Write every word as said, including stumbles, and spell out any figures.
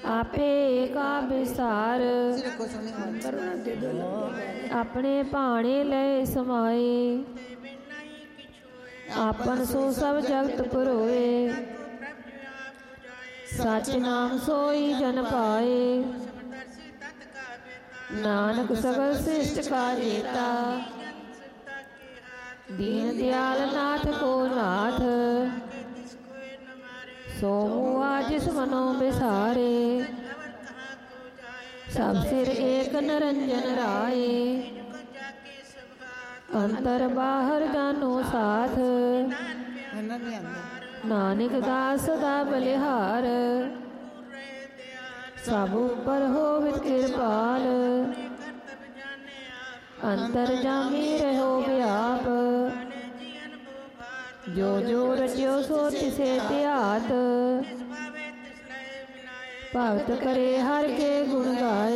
आपे का विस्तार अपने भाणे ले समाए आपन सो सब जगत पुरोए सच नाम सोई जन पाए नानक सगल श्रेष्ठ का जेता दीन दयाल नाथ को नाथ सो हुआ जिस मनो बिसारे सब सिर एक निरंजन राय अंतर बाहर जानो साथ नानक दास सदा बलिहार सब ऊपर होवित कृपाल अंतर जामी रहो व्याप जो जो रचियो सो तिसे त्यात भगत करे हर के गुण गाए